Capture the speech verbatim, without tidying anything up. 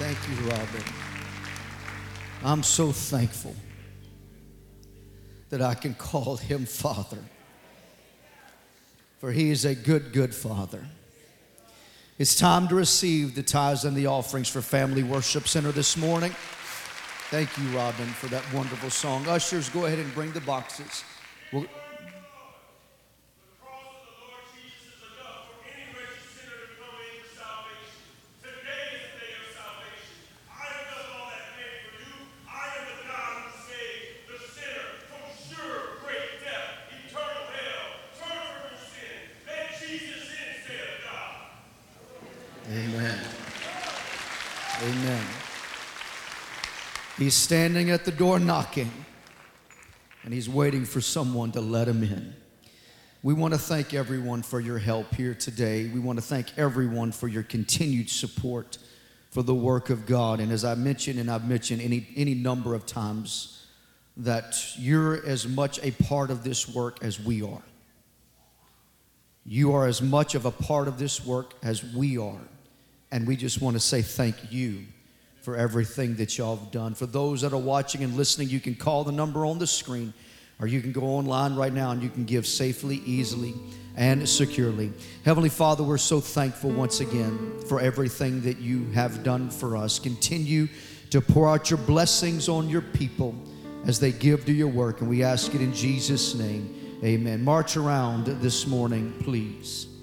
Thank you, Robin. I'm so thankful that I can call him Father. For he is a good, good Father. It's time to receive the tithes and the offerings for Family Worship Center this morning. Thank you, Robin, for that wonderful song. Ushers, go ahead and bring the boxes. We'll Amen. Amen. He's standing at the door knocking, and he's waiting for someone to let him in. We want to thank everyone for your help here today. We want to thank everyone for your continued support for the work of God. And as I mentioned, and I've mentioned any, any number of times, that you're as much a part of this work as we are. You are as much of a part of this work as we are. And we just want to say thank you for everything that y'all have done. For those that are watching and listening, you can call the number on the screen, or you can go online right now and you can give safely, easily, and securely. Heavenly Father, we're so thankful once again for everything that you have done for us. Continue to pour out your blessings on your people as they give to your work. And we ask it in Jesus' name. Amen. March around this morning, please.